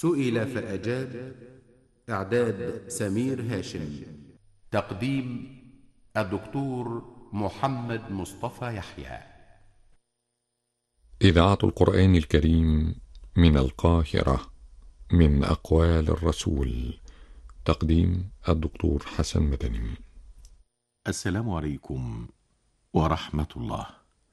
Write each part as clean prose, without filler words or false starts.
سئل فأجاب. إعداد سمير هاشم. تقديم الدكتور محمد مصطفى يحيى. إذاعة القرآن الكريم من القاهرة، من أقوال الرسول. تقديم الدكتور حسن مدني. السلام عليكم ورحمة الله.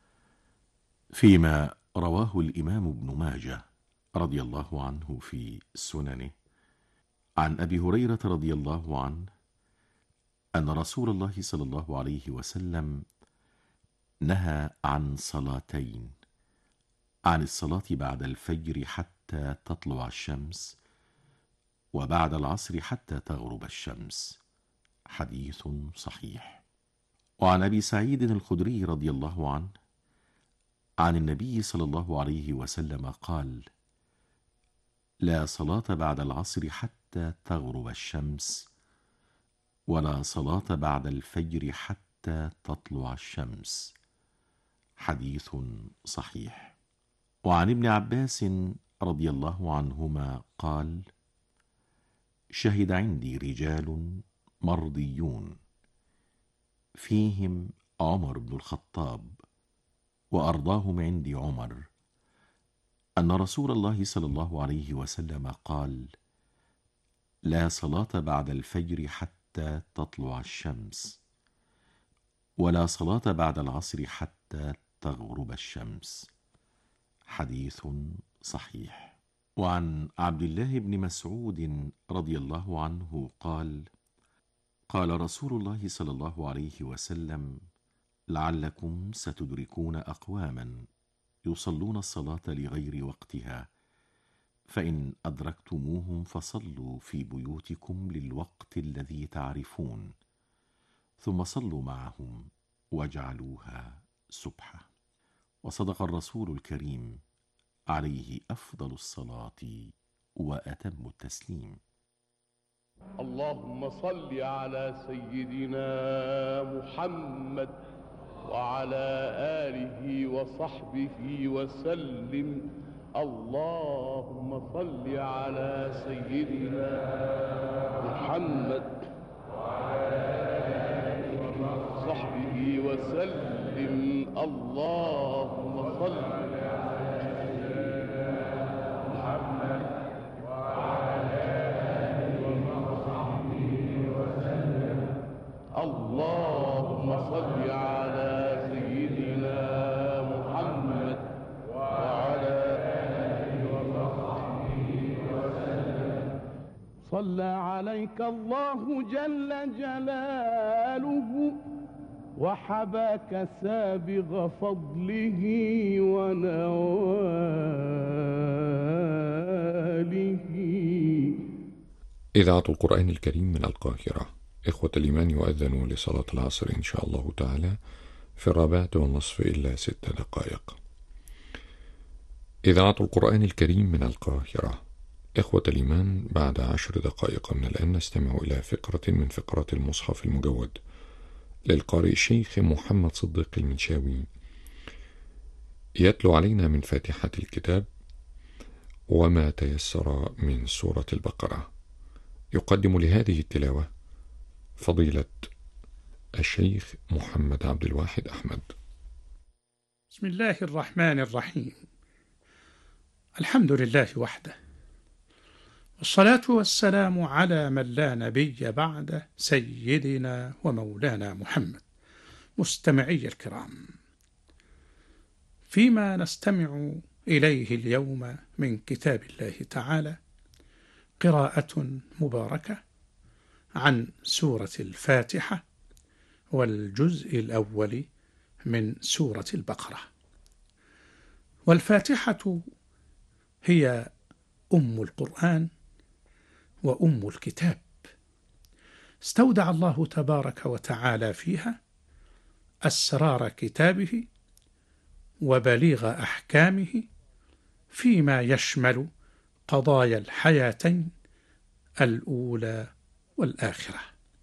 فيما رواه الإمام ابن ماجه رضي الله عنه في سننه عن أبي هريرة رضي الله عنه أن رسول الله صلى الله عليه وسلم نهى عن صلاتين: عن الصلاة بعد الفجر حتى تطلع الشمس، وبعد العصر حتى تغرب الشمس. حديث صحيح. وعن أبي سعيد الخدري رضي الله عنه عن النبي صلى الله عليه وسلم قال: لا صلاة بعد العصر حتى تغرب الشمس، ولا صلاة بعد الفجر حتى تطلع الشمس. حديث صحيح. وعن ابن عباس رضي الله عنهما قال: شهد عندي رجال مرضيون، فيهم عمر بن الخطاب، وأرضاهم عندي عمر، أن رسول الله صلى الله عليه وسلم قال: لا صلاة بعد الفجر حتى تطلع الشمس، ولا صلاة بعد العصر حتى تغرب الشمس. حديث صحيح. وعن عبد الله بن مسعود رضي الله عنه قال: قال رسول الله صلى الله عليه وسلم: لعلكم ستدركون أقواما يصلون الصلاة لغير وقتها، فإن أدركتموهم فصلوا في بيوتكم للوقت الذي تعرفون، ثم صلوا معهم واجعلوها سبحة. وصدق الرسول الكريم عليه أفضل الصلاة وأتم التسليم. اللهم صل على سيدنا محمد وعلى آله وصحبه وسلم. اللهم صل على سيدنا محمد وعلى آله وصحبه وسلم. اللهم صل على سيدنا محمد وعلى آله وصحبه وسلم. اللهم صل على سيدنا محمد وعلى آله وصحبه وسلم. صلى عليك الله جل جلاله، وحباك سابغ فضله ونواله. إذاعة القرآن الكريم من القاهرة. إخوة الإيمان، يؤذن لصلاة العصر إن شاء الله تعالى في 4:15 إلا 6 دقائق. إذاعة القرآن الكريم من القاهرة. إخوة الإيمان، بعد 10 دقائق من الآن نستمع إلى فقرة من فقرات المصحف المجود للقارئ الشيخ محمد صديق المنشاوي، يتلو علينا من فاتحة الكتاب وما تيسر من سورة البقرة. يقدم لهذه التلاوة فضيلة الشيخ محمد عبد الواحد أحمد. بسم الله الرحمن الرحيم. الحمد لله وحده، والصلاة والسلام على من لا نبي بعده، سيدنا ومولانا محمد. مستمعي الكرام، فيما نستمع إليه اليوم من كتاب الله تعالى قراءة مباركة عن سورة الفاتحة والجزء الأول من سورة البقرة. والفاتحة هي أم القرآن وأم الكتاب، استودع الله تبارك وتعالى فيها أسرار كتابه وبليغ أحكامه، فيما يشمل قضايا الحياتين الأولى والآخرة.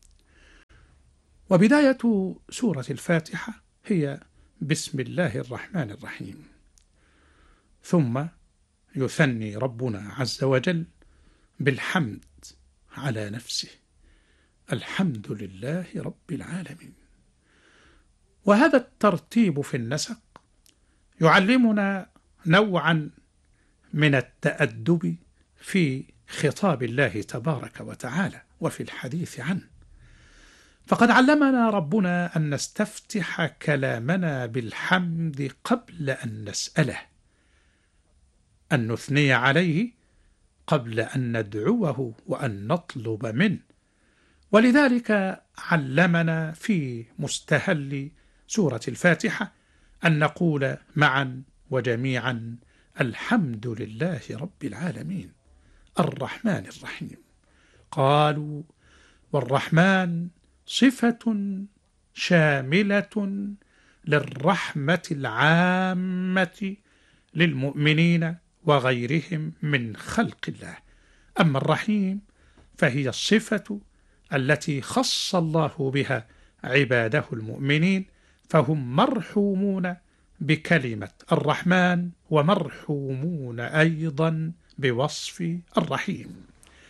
وبداية سورة الفاتحة هي بسم الله الرحمن الرحيم، ثم يثني ربنا عز وجل بالحمد على نفسه. الحمد لله رب العالمين. وهذا الترتيب في النسق يعلمنا نوعا من التأدب في خطاب الله تبارك وتعالى وفي الحديث عنه. فقد علمنا ربنا أن نستفتح كلامنا بالحمد قبل أن نسأله، أن نثني عليه قبل أن ندعوه وأن نطلب منه. ولذلك علمنا في مستهل سورة الفاتحة أن نقول معا وجميعا: الحمد لله رب العالمين الرحمن الرحيم. قالوا: والرحمن صفة شاملة للرحمة العامة للمؤمنين وغيرهم من خلق الله. أما الرحيم فهي الصفة التي خص الله بها عباده المؤمنين، فهم مرحومون بكلمة الرحمن ومرحومون أيضا بوصف الرحيم.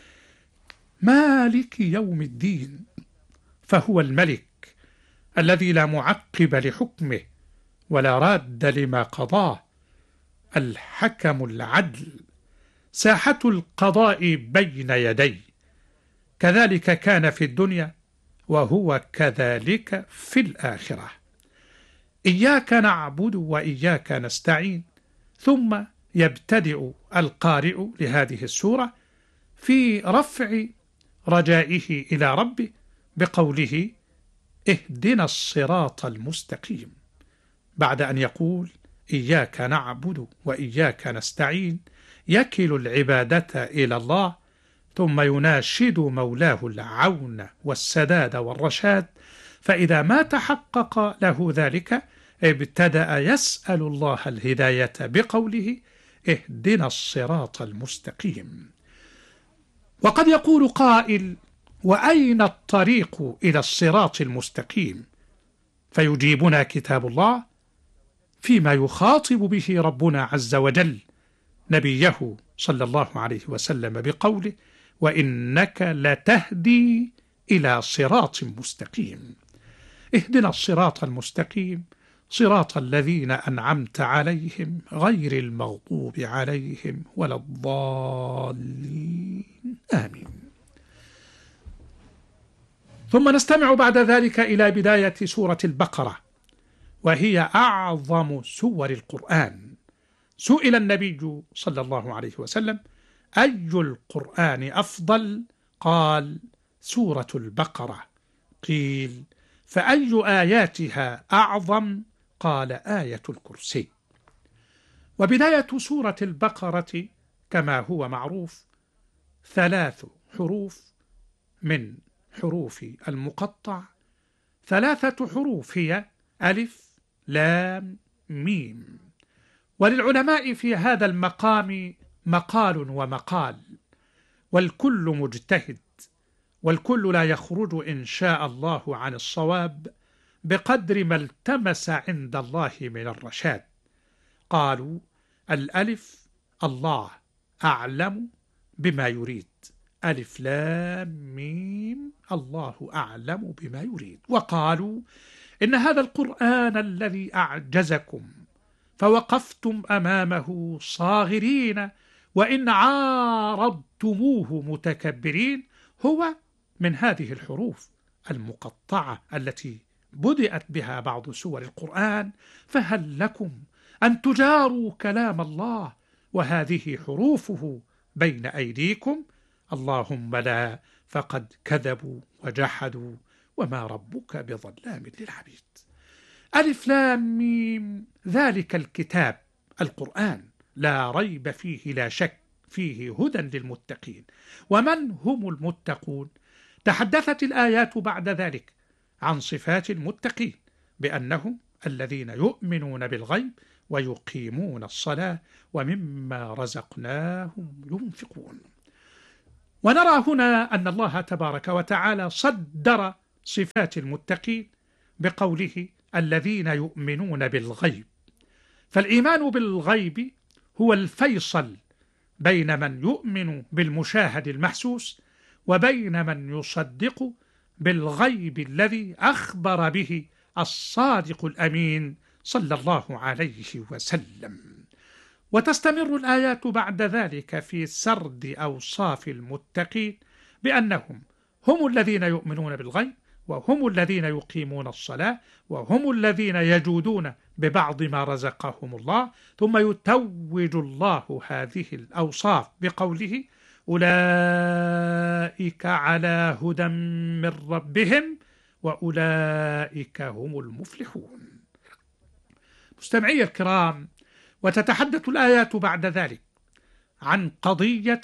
مالك يوم الدين فهو الملك الذي لا معقب لحكمه ولا راد لما قضاه، الحكم العدل، ساحة القضاء بين يديه. كذلك كان في الدنيا وهو كذلك في الآخرة. إياك نعبد وإياك نستعين. ثم يبتدئ القارئ لهذه السورة في رفع رجائه إلى ربه بقوله: اهدنا الصراط المستقيم. بعد أن يقول إياك نعبد وإياك نستعين يكل العبادة إلى الله، ثم يناشد مولاه العون والسداد والرشاد. فإذا ما تحقق له ذلك ابتدأ يسأل الله الهداية بقوله: اهدنا الصراط المستقيم. وقد يقول قائل: وأين الطريق إلى الصراط المستقيم؟ فيجيبنا كتاب الله فيما يخاطب به ربنا عز وجل نبيه صلى الله عليه وسلم بقوله: وإنك لتهدي إلى صراط مستقيم. اهدنا الصراط المستقيم صراط الذين أنعمت عليهم غير المغضوب عليهم ولا الضالين، آمين. ثم نستمع بعد ذلك إلى بداية سورة البقرة، وهي أعظم سور القرآن. سئل النبي صلى الله عليه وسلم: أي القرآن أفضل؟ قال: سورة البقرة. قيل: فأي آياتها أعظم؟ قال: آية الكرسي. وبداية سورة البقرة كما هو معروف 3 حروف من حروف المقطع. 3 حروف هي ألف لام ميم. وللعلماء في هذا المقام مقال ومقال، والكل مجتهد، والكل لا يخرج إن شاء الله عن الصواب بقدر ما التمس عند الله من الرشاد. قالوا: الألف الله أعلم بما يريد، ألف لام ميم الله أعلم بما يريد. وقالوا: إن هذا القرآن الذي أعجزكم فوقفتم أمامه صاغرين وإن عارضتموه متكبرين هو من هذه الحروف المقطعة التي بدأت بها بعض سور القرآن. فهل لكم أن تجاروا كلام الله وهذه حروفه بين أيديكم؟ اللهم لا، فقد كذبوا وجحدوا وما ربك بظلام للعبيد. ألف لام ميم ذلك الكتاب القرآن لا ريب فيه لا شك، فيه هدى للمتقين. ومن هم المتقون؟ تحدثت الآيات بعد ذلك عن صفات المتقين بأنهم الذين يؤمنون بالغيب ويقيمون الصلاة ومما رزقناهم ينفقون. ونرى هنا أن الله تبارك وتعالى صدر صفات المتقين بقوله: الذين يؤمنون بالغيب. فالإيمان بالغيب هو الفيصل بين من يؤمن بالمشاهد المحسوس وبين من يصدق بالغيب الذي أخبر به الصادق الأمين صلى الله عليه وسلم. وتستمر الآيات بعد ذلك في سرد أوصاف المتقين بأنهم هم الذين يؤمنون بالغيب، وهم الذين يقيمون الصلاة، وهم الذين يجودون ببعض ما رزقهم الله، ثم يتوج الله هذه الأوصاف بقوله: أولئك على هدى من ربهم وأولئك هم المفلحون. مستمعي الكرام، وتتحدث الآيات بعد ذلك عن قضية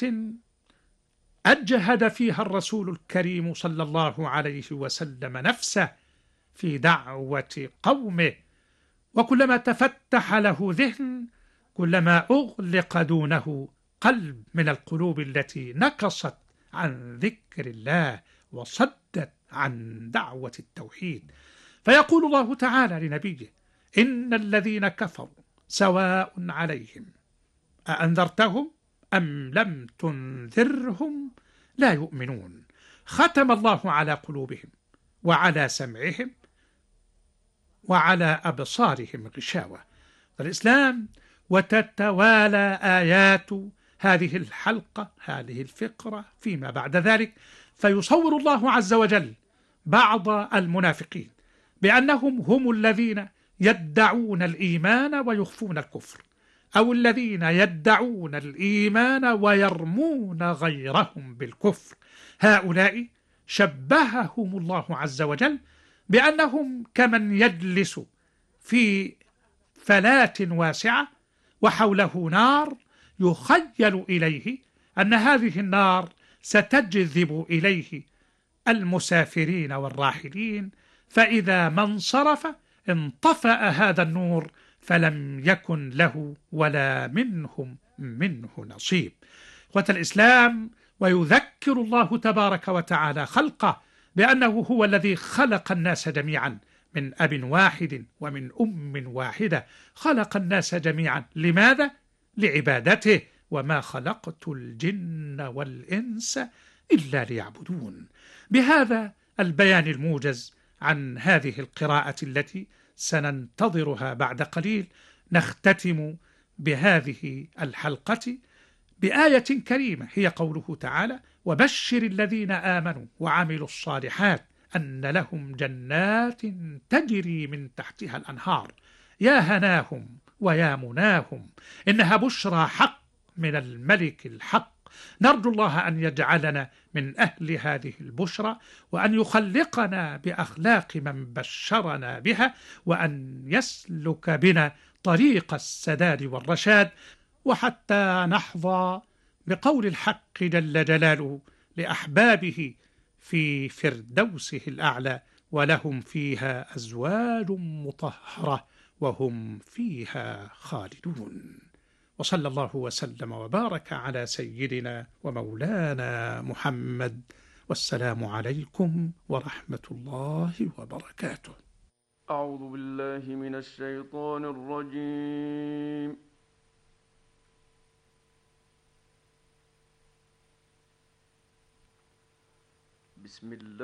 أجهد فيها الرسول الكريم صلى الله عليه وسلم نفسه في دعوة قومه، وكلما تفتح له ذهن كلما أغلق دونه قلب من القلوب التي نكصت عن ذكر الله وصدت عن دعوة التوحيد. فيقول الله تعالى لنبيه: إن الذين كفروا سواء عليهم أأنذرتهم أم لم تنذرهم لا يؤمنون، ختم الله على قلوبهم وعلى سمعهم وعلى أبصارهم غشاوة. الإسلام وتتوالى آيات هذه الحلقة، هذه الفقرة فيما بعد ذلك، فيصور الله عز وجل بعض المنافقين بأنهم هم الذين يدعون الإيمان ويخفون الكفر، أو الذين يدعون الإيمان ويرمون غيرهم بالكفر. هؤلاء شبههم الله عز وجل بأنهم كمن يجلس في فلاة واسعة وحوله نار، يخيل إليه أن هذه النار ستجذب إليه المسافرين والراحلين، فإذا ما انصرف انطفأ هذا النور فلم يكن له ولا منه نصيب. إخوة الإسلام، ويذكر الله تبارك وتعالى خلقه بأنه هو الذي خلق الناس جميعا من أب واحد ومن أم واحدة، خلق الناس جميعا لماذا؟ لعبادته، وما خلقت الجن والإنس إلا ليعبدون. بهذا البيان الموجز عن هذه القراءة التي سننتظرها بعد قليل، نختتم بهذه الحلقة بآية كريمة هي قوله تعالى: وبشر الذين آمنوا وعملوا الصالحات أن لهم جنات تجري من تحتها الأنهار. يا هناهم ويا مناهم، إنها بشرى حق من الملك الحق. نرجو الله أن يجعلنا من أهل هذه البشرى، وأن يخلقنا بأخلاق من بشرنا بها، وأن يسلك بنا طريق السداد والرشاد، وحتى نحظى بقول الحق جل جلاله لأحبابه في فردوسه الأعلى: ولهم فيها أزواج مطهرة وهم فيها خالدون. وصلى الله وسلم وبارك على سيدنا ومولانا محمد، والسلام عليكم ورحمة الله وبركاته. أعوذ بالله من الشيطان الرجيم. بسم الله